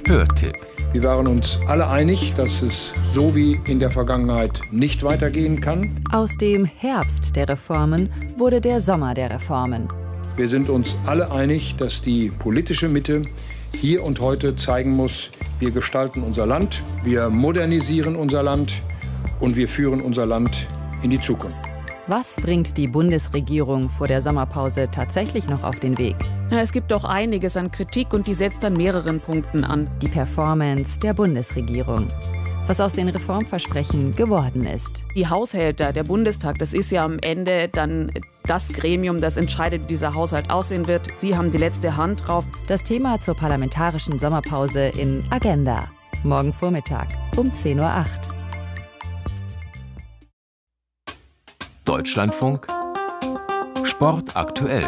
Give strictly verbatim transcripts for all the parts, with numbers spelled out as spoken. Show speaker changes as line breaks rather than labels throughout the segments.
Hörtipp.
Wir waren uns alle einig, dass es so wie in der Vergangenheit nicht weitergehen kann.
Aus dem Herbst der Reformen wurde der Sommer der Reformen.
Wir sind uns alle einig, dass die politische Mitte hier und heute zeigen muss, wir gestalten unser Land, wir modernisieren unser Land und wir führen unser Land in die Zukunft.
Was bringt die Bundesregierung vor der Sommerpause tatsächlich noch auf den Weg?
Ja, es gibt doch einiges an Kritik und die setzt an mehreren Punkten an.
Die Performance der Bundesregierung. Was aus den Reformversprechen geworden ist.
Die Haushälter, der Bundestag, das ist ja am Ende dann das Gremium, das entscheidet, wie dieser Haushalt aussehen wird. Sie haben die letzte Hand drauf.
Das Thema zur parlamentarischen Sommerpause in Agenda. Morgen Vormittag um zehn Uhr acht.
Deutschlandfunk Sport aktuell.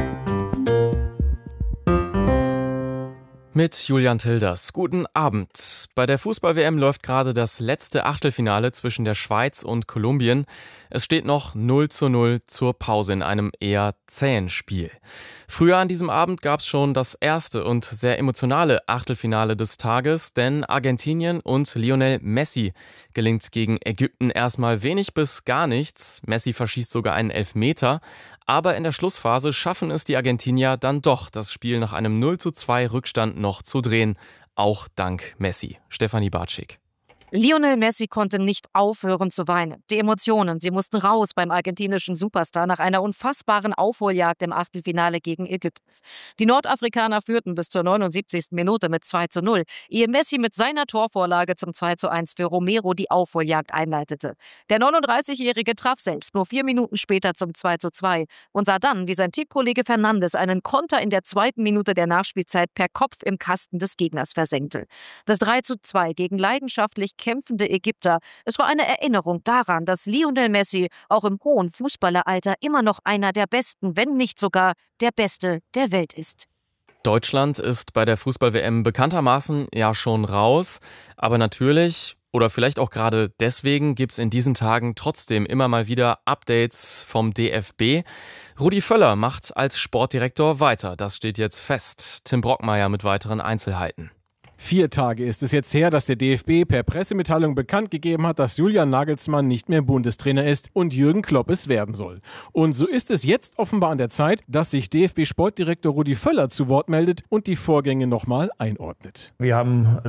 Mit Julian Tilders. Guten Abend. Bei der Fußball-W M läuft gerade das letzte Achtelfinale zwischen der Schweiz und Kolumbien. Es steht noch null zu null zur Pause in einem eher zähen Spiel. Früher an diesem Abend gab es schon das erste und sehr emotionale Achtelfinale des Tages, denn Argentinien und Lionel Messi gelingt gegen Ägypten erstmal wenig bis gar nichts. Messi verschießt sogar einen Elfmeter. Aber in der Schlussphase schaffen es die Argentinier dann doch, das Spiel nach einem null zu zwei Rückstand noch zu drehen. Auch dank Messi. Stefanie Bartschik.
Lionel Messi konnte nicht aufhören zu weinen. Die Emotionen, sie mussten raus beim argentinischen Superstar nach einer unfassbaren Aufholjagd im Achtelfinale gegen Ägypten. Die Nordafrikaner führten bis zur neunundsiebzigsten Minute mit zwei zu null, ehe Messi mit seiner Torvorlage zum zwei zu eins für Romero die Aufholjagd einleitete. Der neununddreißigjährige traf selbst nur vier Minuten später zum zwei zu zwei und sah dann, wie sein Teamkollege Fernandes einen Konter in der zweiten Minute der Nachspielzeit per Kopf im Kasten des Gegners versenkte. Das drei zu zwei gegen leidenschaftlich kämpfende Ägypter. Es war eine Erinnerung daran, dass Lionel Messi auch im hohen Fußballeralter immer noch einer der Besten, wenn nicht sogar der Beste der Welt ist.
Deutschland ist bei der Fußball-W M bekanntermaßen ja schon raus, aber natürlich oder vielleicht auch gerade deswegen gibt es in diesen Tagen trotzdem immer mal wieder Updates vom D F B. Rudi Völler macht als Sportdirektor weiter, das steht jetzt fest. Tim Brockmeier mit weiteren Einzelheiten.
Vier Tage ist es jetzt her, dass der D F B per Pressemitteilung bekannt gegeben hat, dass Julian Nagelsmann nicht mehr Bundestrainer ist und Jürgen Klopp es werden soll. Und so ist es jetzt offenbar an der Zeit, dass sich D F B-Sportdirektor Rudi Völler zu Wort meldet und die Vorgänge nochmal einordnet.
Wir haben